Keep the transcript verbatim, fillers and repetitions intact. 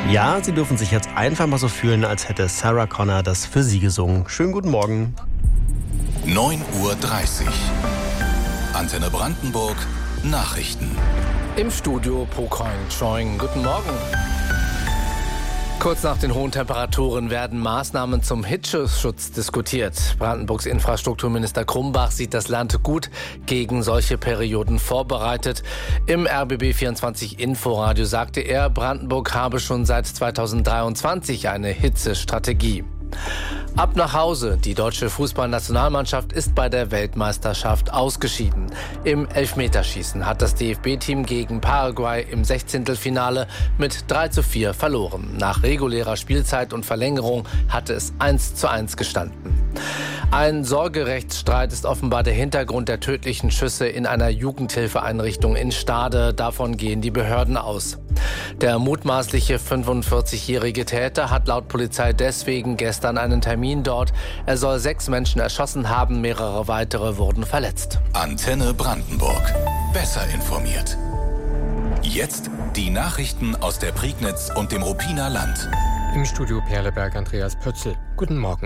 Ja, Sie dürfen sich jetzt einfach mal so fühlen, als hätte Sarah Connor das für Sie gesungen. Schönen guten Morgen. neun Uhr dreißig. Antenne Brandenburg. Nachrichten. Im Studio Po Coin Choing. Guten Morgen. Kurz nach den hohen Temperaturen werden Maßnahmen zum Hitzeschutz diskutiert. Brandenburgs Infrastrukturminister Krumbach sieht das Land gut gegen solche Perioden vorbereitet. Im R B B vierundzwanzig Inforadio sagte er, Brandenburg habe schon seit zweitausenddreiundzwanzig eine Hitzestrategie. Ab nach Hause. Die deutsche Fußballnationalmannschaft ist bei der Weltmeisterschaft ausgeschieden. Im Elfmeterschießen hat das D F B-Team gegen Paraguay im Sechzehntelfinale mit drei zu vier verloren. Nach regulärer Spielzeit und Verlängerung hatte es eins zu eins gestanden. Ein Sorgerechtsstreit ist offenbar der Hintergrund der tödlichen Schüsse in einer Jugendhilfeeinrichtung in Stade. Davon gehen die Behörden aus. Der mutmaßliche fünfundvierzigjährige Täter hat laut Polizei deswegen gestern einen Termin dort. Er soll sechs Menschen erschossen haben, mehrere weitere wurden verletzt. Antenne Brandenburg. Besser informiert. Jetzt die Nachrichten aus der Prignitz und dem Ruppiner Land. Im Studio Perleberg Andreas Pötzl. Guten Morgen.